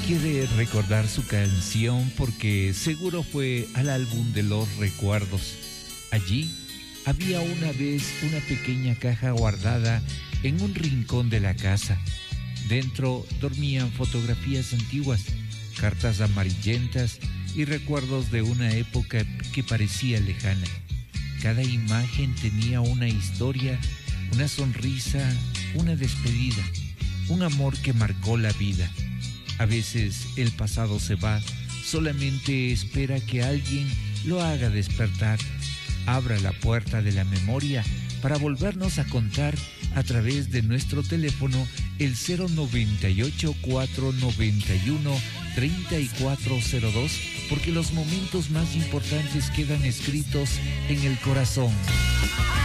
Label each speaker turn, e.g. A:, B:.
A: quiere recordar su canción porque seguro fue al álbum de los recuerdos. Allí había una vez una pequeña caja guardada en un rincón de la casa. Dentro dormían fotografías antiguas, cartas amarillentas y recuerdos de una época que parecía lejana. Cada imagen tenía una historia, una sonrisa, una despedida, un amor que marcó la vida. A veces el pasado se va, solamente espera que alguien lo haga despertar. Abra la puerta de la memoria para volvernos a contar a través de nuestro teléfono el 098-491-3402, porque los momentos más importantes quedan escritos en el corazón.